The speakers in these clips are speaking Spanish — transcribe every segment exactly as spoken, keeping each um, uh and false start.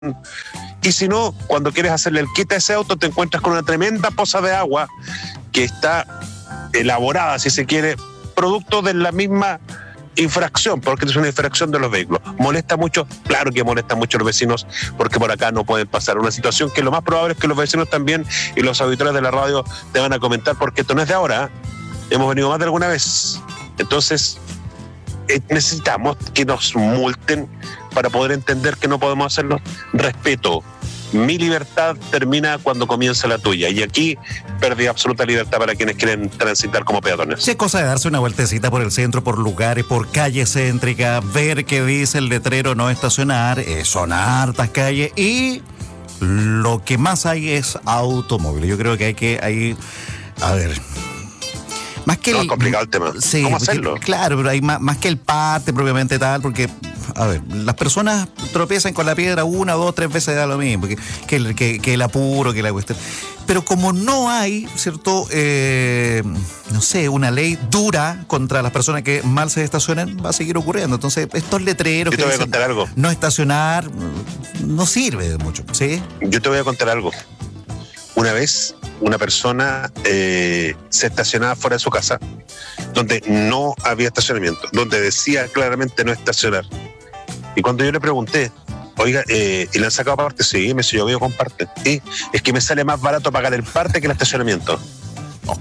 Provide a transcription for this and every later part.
Y si no, cuando quieres hacerle el quita a ese auto, te encuentras con una tremenda poza de agua que está elaborada, si se quiere, producto de la misma infracción, porque es una infracción de los vehículos. ¿Molesta mucho? Claro que molesta mucho a los vecinos, porque por acá no pueden pasar. Una situación que lo más probable es que los vecinos también y los auditores de la radio te van a comentar, porque esto no es de ahora, ¿eh? Hemos venido más de alguna vez. Entonces, eh, necesitamos que nos multen para poder entender que no podemos hacerlo. Respeto. Mi libertad termina cuando comienza la tuya. Y aquí perdí absoluta libertad para quienes quieren transitar como peatones. Sí, es cosa de darse una vueltecita por el centro, por lugares, por calles céntricas, ver qué dice el letrero no estacionar, eh, son hartas calles y lo que más hay es automóviles. Yo creo que hay que, hay, a ver... Más que no, el, es complicado el tema. Sí, ¿cómo hacerlo? Claro, pero hay más, más que el parte propiamente tal, porque, a ver, las personas tropiezan con la piedra una, dos, tres veces da lo mismo, que, que, el, que, que el apuro, que la cuestión. Pero como no hay, ¿cierto? Eh, no sé, una ley dura contra las personas que mal se estacionan, va a seguir ocurriendo. Entonces, estos letreros Yo te que voy a dicen contar algo. no estacionar, no sirve de mucho, ¿sí? Yo te voy a contar algo. Una vez una persona eh, se estacionaba fuera de su casa, donde no había estacionamiento, donde decía claramente no estacionar. Y cuando yo le pregunté, oiga, eh, ¿y le han sacado parte? Sí, me dice, yo vivo con parte. Y es que me sale más barato pagar el parte que el estacionamiento. Oh.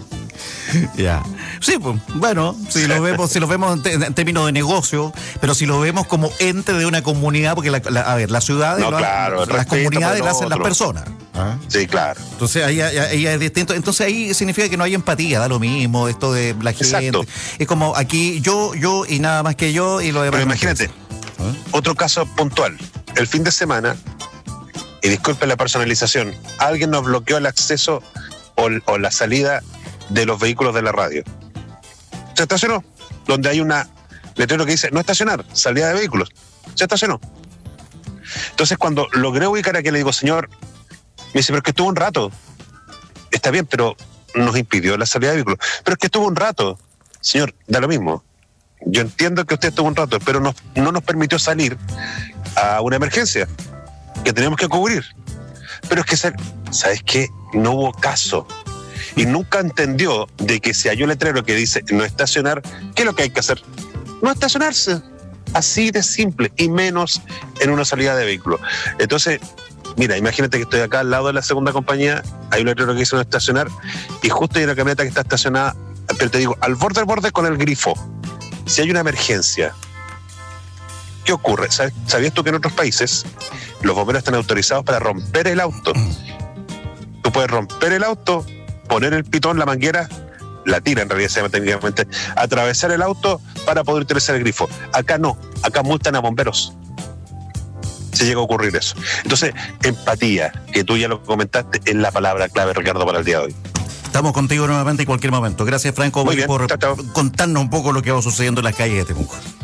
Ya. Sí, pues, bueno, si lo vemos, si lo vemos en, te, en términos de negocio, pero si lo vemos como ente de una comunidad, porque la, la, a ver, las ciudades, no, lo, claro, las comunidades las hacen las personas. ¿Ah? Sí, claro. Entonces ahí, ahí, ahí es distinto. Entonces ahí significa que no hay empatía, da lo mismo, esto de la gente. Exacto. Es como aquí yo, yo y nada más que yo y lo demás. Pero imagínate, ¿ah? Otro caso puntual. El fin de semana, y disculpe la personalización, alguien nos bloqueó el acceso o, o la salida de los vehículos de la radio. Se estacionó, donde hay una letrero que dice no estacionar, salida de vehículos. Se estacionó. Entonces cuando logré ubicar a quien le digo, señor, me dice, pero es que estuvo un rato. Está bien, pero nos impidió la salida de vehículos. Pero es que estuvo un rato. Señor, da lo mismo. Yo entiendo que usted estuvo un rato, pero no, no nos permitió salir a una emergencia que teníamos que cubrir. Pero es que, ¿sabes qué? No hubo caso. Y nunca entendió de que si hay un letrero que dice no estacionar, ¿qué es lo que hay que hacer? No estacionarse. Así de simple, y menos en una salida de vehículo. Entonces, mira, imagínate que estoy acá al lado de la segunda compañía, hay un letrero que dice no estacionar, y justo hay una camioneta que está estacionada, pero te digo, al borde al borde con el grifo. Si hay una emergencia, ¿qué ocurre? ¿Sabías tú que en otros países los bomberos están autorizados para romper el auto? Tú puedes romper el auto, poner el pitón, la manguera, la tira en realidad se llama técnicamente, atravesar el auto para poder utilizar el grifo. Acá no, acá multan a bomberos. Se llega a ocurrir eso. Entonces, empatía, que tú ya lo comentaste, es la palabra clave, Ricardo, para el día de hoy. Estamos contigo nuevamente en cualquier momento. Gracias, Franco, Muy bien, por chao, chao. contarnos un poco lo que va sucediendo en las calles de Temuco.